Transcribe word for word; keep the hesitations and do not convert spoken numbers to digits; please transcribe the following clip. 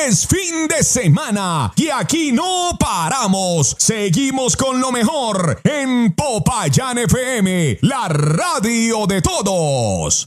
es fin de semana y aquí no paramos. Seguimos con lo mejor en Popayán F M, la radio de todos.